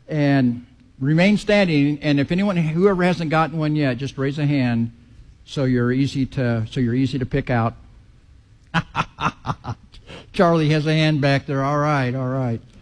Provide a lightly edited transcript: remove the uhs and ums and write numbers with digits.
And remain standing, and if whoever hasn't gotten one yet, just raise a hand so you're easy to pick out. Charlie has a hand back there. All right, all right.